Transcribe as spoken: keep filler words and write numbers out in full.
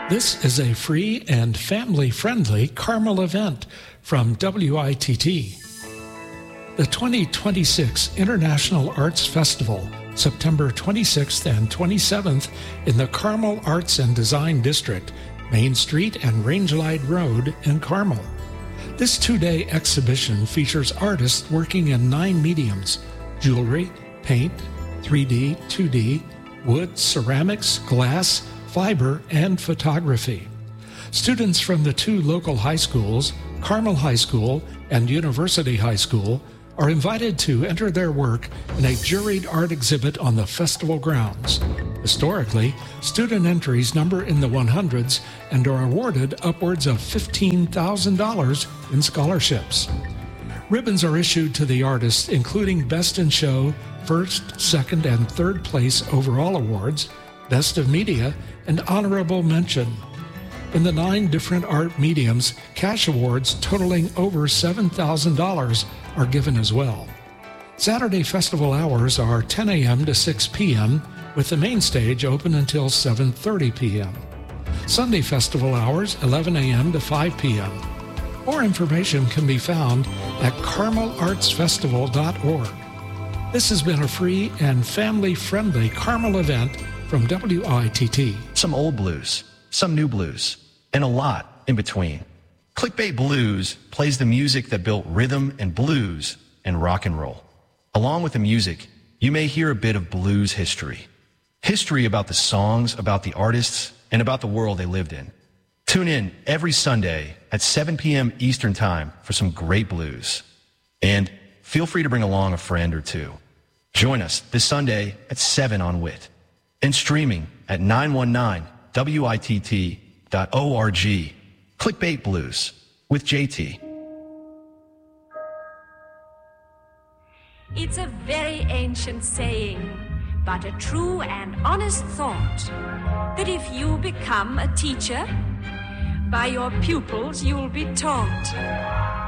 This is a free and family-friendly Carmel event from W I T T. The twenty twenty-six International Arts Festival, September twenty-sixth and twenty-seventh in the Carmel Arts and Design District, Main Street and Rangelide Road in Carmel. This two-day exhibition features artists working in nine mediums: jewelry, paint, three D, two D, wood, ceramics, glass, fiber, and photography. Students from the two local high schools, Carmel High School and University High School, are invited to enter their work in a juried art exhibit on the festival grounds. Historically, student entries number in the hundreds and are awarded upwards of fifteen thousand dollars in scholarships. Ribbons are issued to the artists, including Best in Show, First, Second, and Third Place Overall Awards, Best of Media, and Honorable Mention. In the nine different art mediums, cash awards totaling over seven thousand dollars are given as well. Saturday festival hours are ten a.m. to six p.m., with the main stage open until seven thirty p.m. Sunday festival hours, eleven a.m. to five p.m. More information can be found at carmel arts festival dot org. This has been a free and family-friendly Carmel event from W I T T. Some old blues, some new blues, and a lot in between. Clickbait Blues plays the music that built rhythm and blues and rock and roll. Along with the music, you may hear a bit of blues history. History about the songs, about the artists, and about the world they lived in. Tune in every Sunday at seven p.m. Eastern Time for some great blues. And feel free to bring along a friend or two. Join us this Sunday at seven on W I T. And streaming at nine one nine W I T T dot org. Clickbait Blues with J T. It's a very ancient saying, but a true and honest thought, that if you become a teacher, by your pupils you'll be taught.